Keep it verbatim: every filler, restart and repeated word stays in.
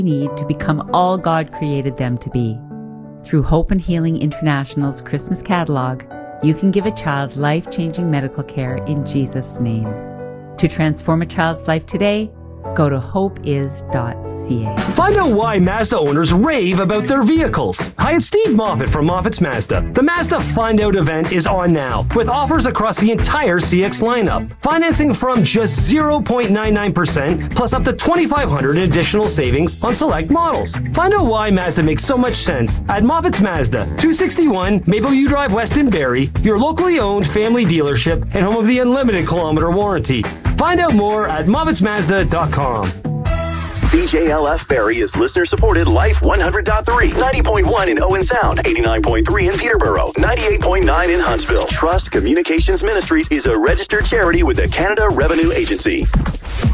need to become all God created them to be. Through Hope and Healing International's Christmas catalog, you can give a child life-changing medical care in Jesus' name. To transform a child's life today, go to hope is dot c a. Find out why Mazda owners rave about their vehicles. Hi, it's Steve Moffat from Moffat's Mazda. The Mazda Find Out event is on now, with offers across the entire C X lineup. Financing from just zero point nine nine percent, plus up to twenty-five hundred dollars in additional savings on select models. Find out why Mazda makes so much sense at Moffat's Mazda, two sixty-one Maple View Drive West in Barrie, your locally owned family dealership and home of the unlimited kilometer warranty. Find out more at moffats mazda dot com. C J L F Barrie is listener-supported Life one hundred point three, ninety point one in Owen Sound, eighty-nine point three in Peterborough, ninety-eight point nine in Huntsville. Trust Communications Ministries is a registered charity with the Canada Revenue Agency.